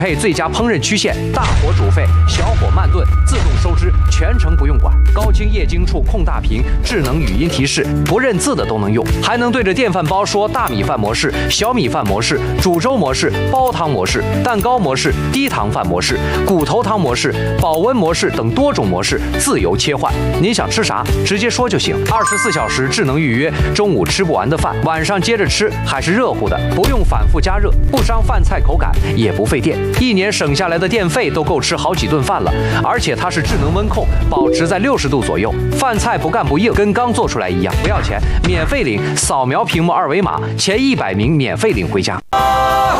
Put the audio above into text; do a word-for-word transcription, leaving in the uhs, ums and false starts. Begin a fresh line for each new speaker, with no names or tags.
配最佳烹饪曲线，大火煮沸，小火慢炖，自动收汁，全程不用管。高清液晶触控大屏，智能语音提示，不认字的都能用，还能对着电饭煲说大米饭模式、小米饭模式、煮粥模式、煲汤模式、蛋糕模式、低糖饭模式、骨头汤模式、保温模式等多种模式自由切换。您想吃啥，直接说就行。二十四小时智能预约，中午吃不完的饭，晚上接着吃，还是热乎的，不用反复加热，不伤饭菜口感，也不费电。一年省下来的电费都够吃好几顿饭了，而且它是智能温控，保持在六十度左右，饭菜不干不硬，跟刚做出来一样。不要钱，免费领，扫描屏幕二维码，前一百名免费领回家。